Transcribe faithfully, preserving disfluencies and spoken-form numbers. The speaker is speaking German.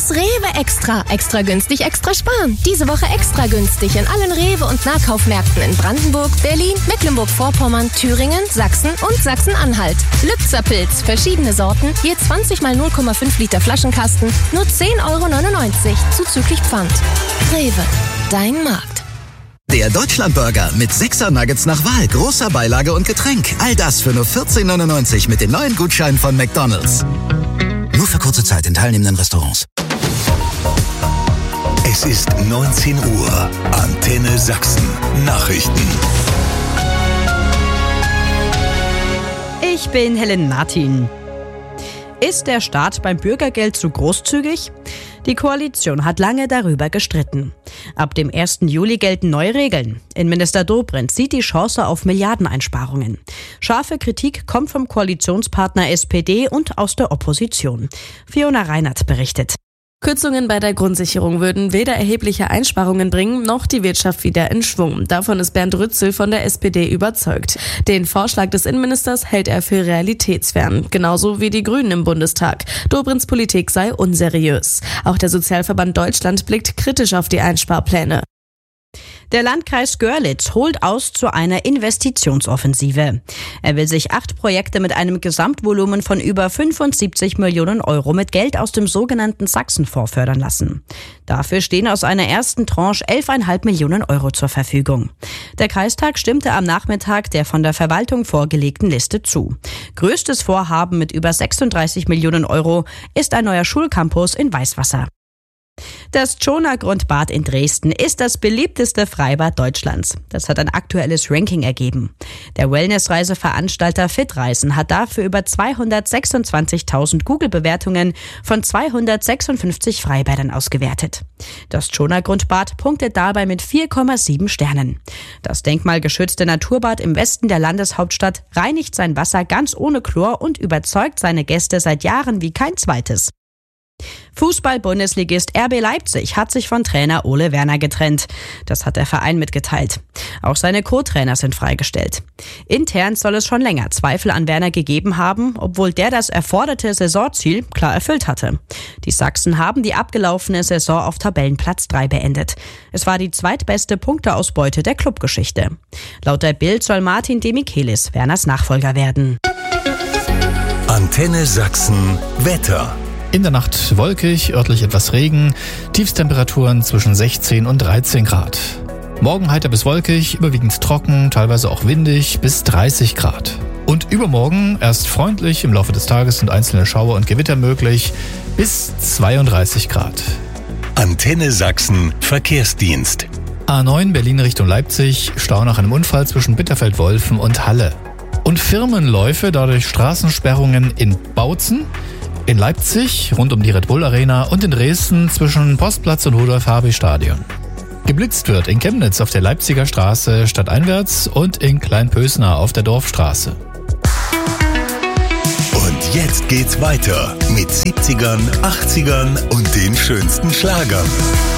ist Rewe Extra. Extra günstig, extra sparen. Diese Woche extra günstig in allen Rewe- und Nahkaufmärkten in Brandenburg, Berlin, Mecklenburg-Vorpommern, Thüringen, Sachsen und Sachsen-Anhalt. Lützerpilz, verschiedene Sorten, je zwanzig mal null Komma fünf Liter Flaschenkasten, nur zehn Euro neunundneunzig, zuzüglich Pfand. Rewe, dein Markt. Der Deutschlandburger mit sechser Nuggets nach Wahl, großer Beilage und Getränk. All das für nur vierzehn neunundneunzig mit den neuen Gutscheinen von McDonald's. Nur für kurze Zeit in teilnehmenden Restaurants. Es ist neunzehn Uhr. Antenne Sachsen. Nachrichten. Ich bin Helen Martin. Ist der Staat beim Bürgergeld zu großzügig? Die Koalition hat lange darüber gestritten. Ab dem ersten Juli gelten neue Regeln. Innenminister Dobrindt sieht die Chance auf Milliardeneinsparungen. Scharfe Kritik kommt vom Koalitionspartner S P D und aus der Opposition. Fiona Reinert berichtet. Kürzungen bei der Grundsicherung würden weder erhebliche Einsparungen bringen, noch die Wirtschaft wieder in Schwung. Davon ist Bernd Rützel von der S P D überzeugt. Den Vorschlag des Innenministers hält er für realitätsfern. Genauso wie die Grünen im Bundestag. Dobrindts Politik sei unseriös. Auch der Sozialverband Deutschland blickt kritisch auf die Einsparpläne. Der Landkreis Görlitz holt aus zu einer Investitionsoffensive. Er will sich acht Projekte mit einem Gesamtvolumen von über fünfundsiebzig Millionen Euro mit Geld aus dem sogenannten Sachsenfonds fördern lassen. Dafür stehen aus einer ersten Tranche elf Komma fünf Millionen Euro zur Verfügung. Der Kreistag stimmte am Nachmittag der von der Verwaltung vorgelegten Liste zu. Größtes Vorhaben mit über sechsunddreißig Millionen Euro ist ein neuer Schulcampus in Weißwasser. Das Tschoner-Grundbad in Dresden ist das beliebteste Freibad Deutschlands. Das hat ein aktuelles Ranking ergeben. Der Wellnessreiseveranstalter Fitreisen hat dafür über zweihundertsechsundzwanzigtausend Google-Bewertungen von zweihundertsechsundfünfzig Freibädern ausgewertet. Das Tschoner-Grundbad punktet dabei mit vier Komma sieben Sternen. Das denkmalgeschützte Naturbad im Westen der Landeshauptstadt reinigt sein Wasser ganz ohne Chlor und überzeugt seine Gäste seit Jahren wie kein zweites. Fußball-Bundesligist R B Leipzig hat sich von Trainer Ole Werner getrennt. Das hat der Verein mitgeteilt. Auch seine Co-Trainer sind freigestellt. Intern soll es schon länger Zweifel an Werner gegeben haben, obwohl der das erforderte Saisonziel klar erfüllt hatte. Die Sachsen haben die abgelaufene Saison auf Tabellenplatz drei beendet. Es war die zweitbeste Punkteausbeute der Clubgeschichte. Laut der Bild soll Martin Demichelis Werners Nachfolger werden. Antenne Sachsen Wetter. In der Nacht wolkig, örtlich etwas Regen, Tiefstemperaturen zwischen sechzehn und dreizehn Grad. Morgen heiter bis wolkig, überwiegend trocken, teilweise auch windig, bis dreißig Grad. Und übermorgen erst freundlich, im Laufe des Tages sind einzelne Schauer und Gewitter möglich, bis zweiunddreißig Grad. Antenne Sachsen Verkehrsdienst. A neun Berlin Richtung Leipzig, Stau nach einem Unfall zwischen Bitterfeld-Wolfen und Halle. Und Firmenläufe, dadurch Straßensperrungen in Bautzen, in Leipzig rund um die Red Bull Arena und in Dresden zwischen Postplatz und Rudolf-Habich-Stadion. Geblitzt wird in Chemnitz auf der Leipziger Straße stadteinwärts und in Kleinpösner auf der Dorfstraße. Und jetzt geht's weiter mit siebzigern, achtzigern und den schönsten Schlagern.